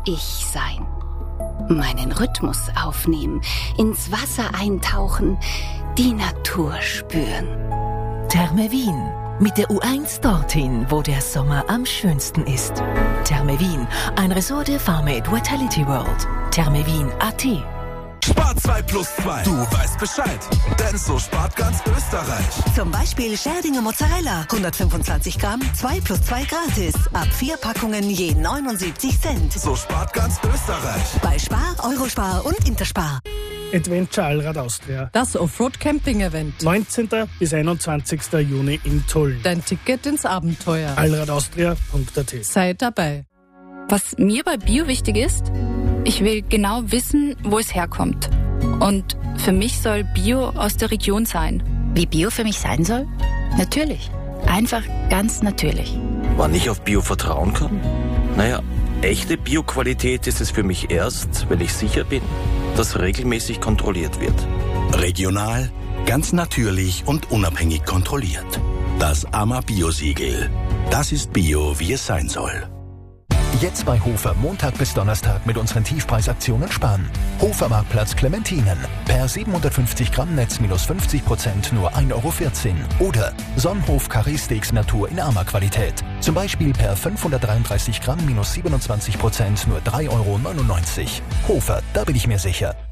ich sein. Meinen Rhythmus aufnehmen, ins Wasser eintauchen, die Natur spüren. Therme Wien. Mit der U1 dorthin, wo der Sommer am schönsten ist. Therme Wien, ein Resort der Farmate Vitality World. Thermewien.at. Spar 2 plus 2. Du weißt Bescheid. Denn so spart ganz Österreich. Zum Beispiel Scherdinger Mozzarella. 125 Gramm, 2 plus 2 gratis. Ab 4 Packungen je 79 Cent. So spart ganz Österreich. Bei Spar, Eurospar und Interspar. Adventure Allrad Austria. Das Offroad-Camping-Event. 19. bis 21. Juni in Tulln. Dein Ticket ins Abenteuer. allradaustria.at. Sei dabei. Was mir bei Bio wichtig ist, ich will genau wissen, wo es herkommt. Und für mich soll Bio aus der Region sein. Wie Bio für mich sein soll? Natürlich. Einfach ganz natürlich. Wann ich auf Bio vertrauen kann? Naja, echte Bio-Qualität ist es für mich erst, wenn ich sicher bin, dass regelmäßig kontrolliert wird. Regional, ganz natürlich und unabhängig kontrolliert. Das AMA Bio-Siegel. Das ist Bio, wie es sein soll. Jetzt bei Hofer Montag bis Donnerstag mit unseren Tiefpreisaktionen sparen. Hofer Marktplatz Clementinen. Per 750 Gramm Netz minus 50% nur 1,14 €. Oder Sonnenhof Carré Steaks Natur in AMA-Qualität. Zum Beispiel per 533 Gramm minus 27% nur 3,99 €. Hofer, da bin ich mir sicher.